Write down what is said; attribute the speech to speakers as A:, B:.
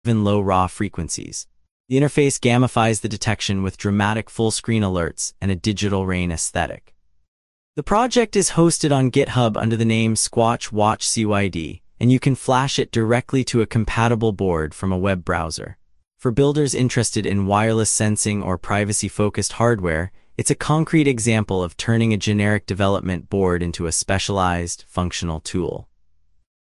A: even low raw frequencies. The interface gamifies the detection with dramatic full-screen alerts and a digital rain aesthetic. The project is hosted on GitHub under the name Squatch Watch CYD, and you can flash it directly to a compatible board from a web browser. For builders interested in wireless sensing or privacy-focused hardware, it's a concrete example of turning a generic development board into a specialized, functional tool.